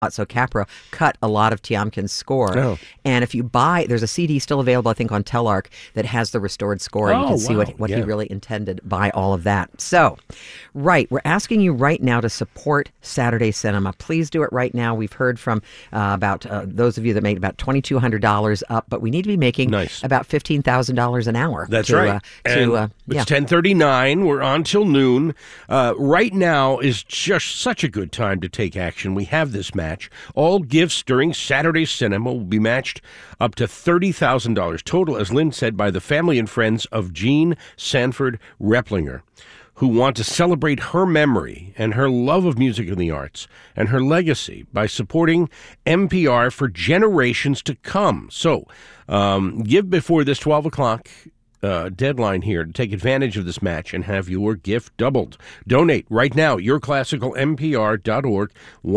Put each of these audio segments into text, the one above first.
So Capra cut a lot of Tiomkin's score. Oh. And if you buy, there's a CD still available, I think, on Telarc that has the restored score. And you can see what he really intended by all of that. So, right, we're asking you right now to support Saturday Cinema. Please do it right now. We've heard from about those of you that made about $2,200 up, but we need to be making about $15,000 an hour. That's right. It's 10:39. We're on till noon. Right now is just such a good time to take action. We have this match. All gifts during Saturday Cinema will be matched up to $30,000 total, as Lynn said, by the family and friends of Jean Sanford Replinger, who want to celebrate her memory and her love of music and the arts and her legacy by supporting NPR for generations to come. So give before this 12 o'clock deadline here to take advantage of this match and have your gift doubled. Donate right now, yourclassicalnpr.org,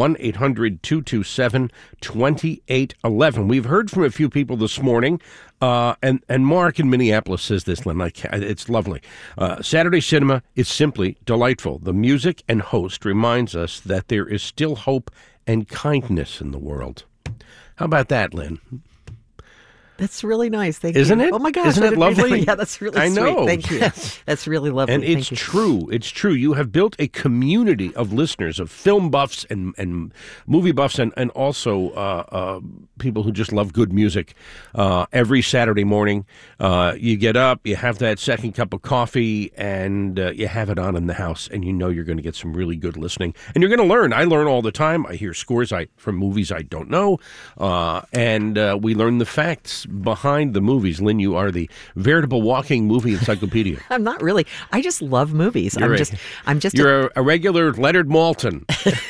1-800-227-2811. We've heard from a few people this morning, and Mark in Minneapolis says this, Lynn, it's lovely. Saturday Cinema is simply delightful. The music and host reminds us that there is still hope and kindness in the world. How about that, Lynn? That's really nice. Thank you. Isn't it? Oh, my gosh. Isn't it lovely? Yeah, that's really sweet. I know. Thank you. That's really lovely. And it's true. It's true. You have built a community of listeners, of film buffs and movie buffs and also people who just love good music. Every Saturday morning, you get up, you have that second cup of coffee, and you have it on in the house, and you know you're going to get some really good listening. And you're going to learn. I learn all the time. I hear scores from movies I don't know, and we learn the facts behind the movies. Lynn, you are the veritable walking movie encyclopedia. I'm not really. I just love movies. You're a regular Leonard Maltin.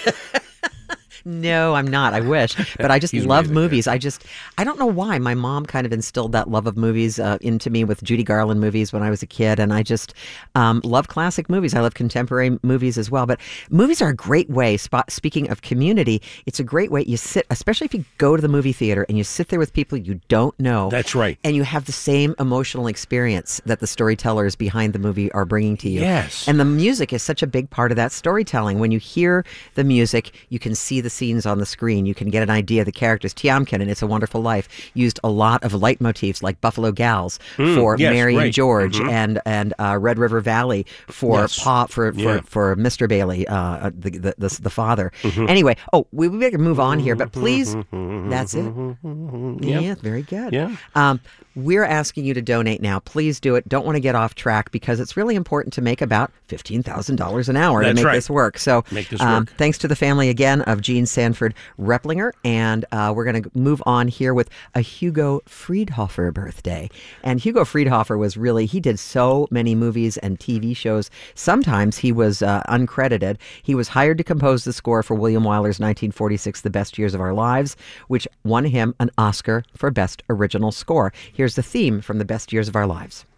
No, I'm not. I wish. But I just love movies. I don't know why. My mom kind of instilled that love of movies into me with Judy Garland movies when I was a kid. And I just love classic movies. I love contemporary movies as well. But movies are a great way. Speaking of community, it's a great way. You sit, especially if you go to the movie theater and you sit there with people you don't know. That's right. And you have the same emotional experience that the storytellers behind the movie are bringing to you. Yes. And the music is such a big part of that storytelling. When you hear the music, you can see the scenes on the screen. You can get an idea of the characters. Tiomkin in It's a Wonderful Life used a lot of leitmotifs like Buffalo Gals for Mary and George, and Red River Valley for for Mr. Bailey, the father. Anyway, we better move on here, but please, that's it. Yeah, very good. Yeah. We're asking you to donate now. Please do it. Don't want to get off track because it's really important to make about $15,000 an hour to make this work. So thanks to the family again of Jean Sanford Replinger. And we're going to move on here with a Hugo Friedhofer birthday. And Hugo Friedhofer he did so many movies and TV shows. Sometimes he was uncredited. He was hired to compose the score for William Wyler's 1946 The Best Years of Our Lives, which won him an Oscar for Best Original Score. Here's the theme from The Best Years of Our Lives.